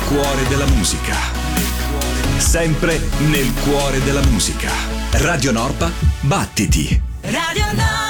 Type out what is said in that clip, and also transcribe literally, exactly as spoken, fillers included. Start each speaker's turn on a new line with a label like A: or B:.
A: cuore della musica. Sempre nel cuore della musica. Radio Norpa, battiti.
B: Radio Norpa.